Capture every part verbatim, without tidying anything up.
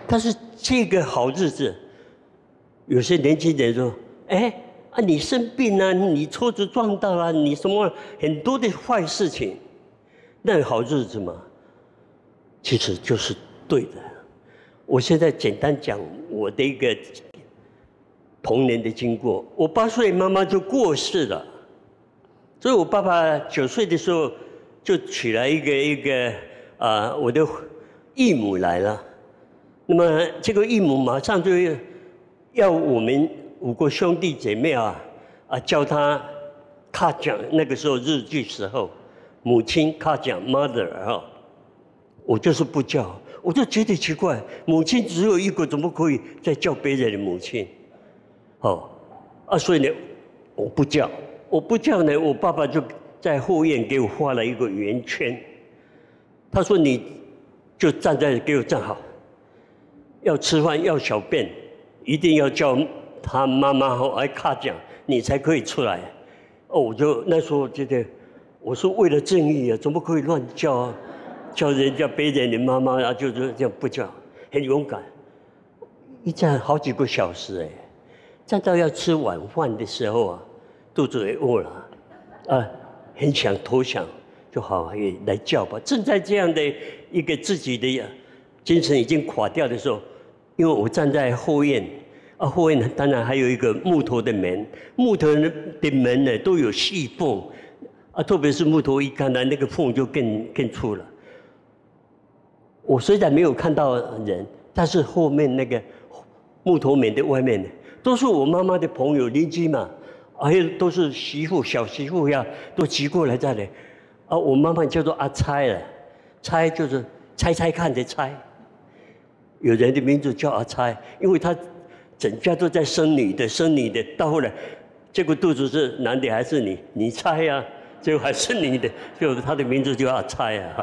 但是这个好日子，有些年轻人说：“哎啊，你生病啊，你车子撞到了，你什么很多的坏事情，那有好日子吗？”其实就是对的。我现在简单讲我的一个童年的经过。我八岁，妈妈就过世了，所以我爸爸九岁的时候就娶了一个一个啊、呃，我的义母来了。那么这个义母马上就要我们五个兄弟姐妹啊啊叫他卡讲，那个时候日剧时候，母亲卡讲 mother 啊，我就是不叫，我就觉得奇怪，母亲只有一个，怎么可以再叫别人的母亲？哦啊，所以呢，我不叫，我不叫呢，我爸爸就在后院给我画了一个圆圈，他说你就站在给我站好。要吃饭要小便，一定要叫他妈妈和挨卡讲，你才可以出来。哦，我就那时候觉得，我说为了正义啊，怎么可以乱叫啊？叫人家别人的妈妈啊，就是这样不叫，很勇敢。一站好几个小时哎，站到要吃晚饭的时候啊，肚子也饿了，啊，很想投降，就好也来叫吧。正在这样的一个自己的精神已经垮掉的时候。因为我站在后院，啊，后院当然还有一个木头的门，木头的门呢都有细缝，啊，特别是木头一干呢，那个缝就更更粗了。我虽然没有看到人，但是后面那个木头门的外面呢，都是我妈妈的朋友邻居嘛，还有都是媳妇、小媳妇呀，都挤过来这里。啊，我妈妈叫做阿猜了，猜就是猜猜看的猜。有人的名字叫阿猜，因为他整家都在生女的，生女的，到后来，这个肚子是男的还是女？你猜呀、啊，最后还是女的，就他的名字就阿猜啊。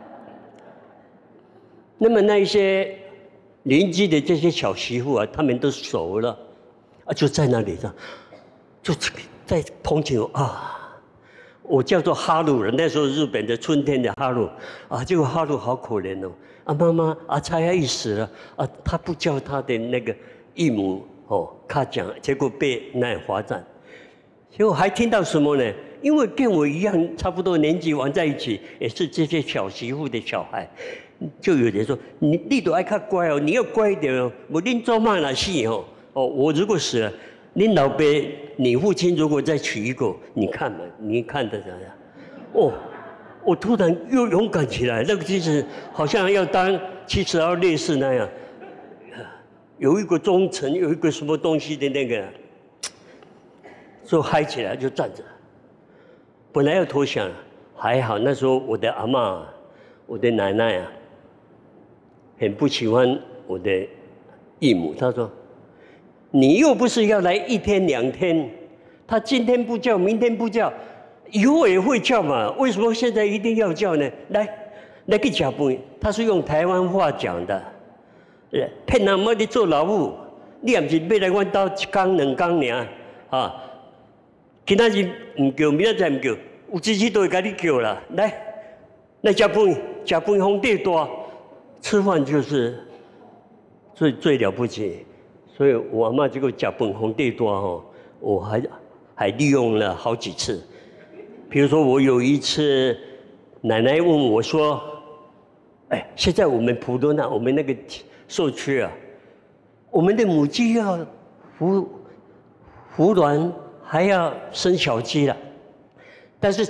那么那一些邻居的这些小媳妇啊，他们都熟了，啊，就在那里上，就在同情我啊。我叫做哈鲁了，那时候日本的春天的哈鲁啊，结果哈鲁好可怜哦。啊，妈妈，阿猜要一死了啊，他不叫他的那个义母哦，他讲，结果被那样罚站。结果还听到什么呢？因为跟我一样差不多年纪玩在一起，也是这些小媳妇的小孩，就有人说你你都爱看乖哦，你要乖一点哦，我恁做嘛那事哦哦，我如果死了，恁老爸你父亲如果再娶一个，你看嘛，你看得怎样？哦。我突然又勇敢起来，那个其实好像要当七十二烈士那样，有一个忠诚，有一个什么东西的那个，就嗨起来就站着。本来要投降，还好那时候我的阿嬷、我的奶奶啊，很不喜欢我的义母，她说：“你又不是要来一天两天，他今天不叫，明天不叫。”以后也会叫嘛？为什么现在一定要叫呢？来，来去吃饭。他是用台湾话讲的，骗人么的做老母，你也不是要来阮家一天两天尔啊？今仔日唔叫，明仔载唔叫，有志气都会甲你叫啦。来，来吃饭，吃饭皇帝大，吃饭就是最最了不起。所以我阿嬷这个吃饭皇帝大吼，我还还利用了好几次。比如说，我有一次，奶奶问我说：“哎，现在我们普陀那我们那个社区啊，我们的母鸡要孵孵卵，还要生小鸡了，但是